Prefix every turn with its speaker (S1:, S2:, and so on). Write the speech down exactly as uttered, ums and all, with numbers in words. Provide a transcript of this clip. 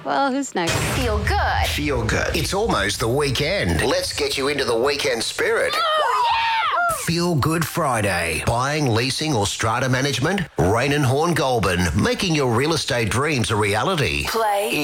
S1: Well, who's next?
S2: Feel good.
S3: Feel good. It's almost the weekend. Let's get you into the weekend spirit.
S2: Oh, yeah!
S3: Feel Good Friday. Buying, leasing or strata management? Rain and Horn Goulburn, making your real estate dreams a reality.
S2: Play